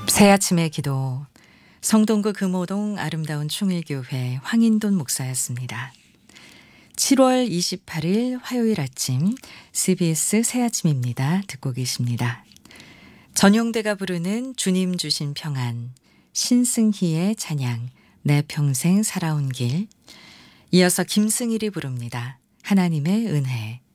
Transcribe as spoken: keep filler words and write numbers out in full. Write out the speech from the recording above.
새아침의 기도 성동구 금호동 아름다운 충일교회 황인돈 목사였습니다. 칠월 이십팔일 화요일 아침 씨비에스 새아침입니다. 듣고 계십니다. 전용대가 부르는 주님 주신 평안, 신승희의 찬양, 내 평생 살아온 길, 이어서 김승일이 부릅니다. 하나님의 은혜.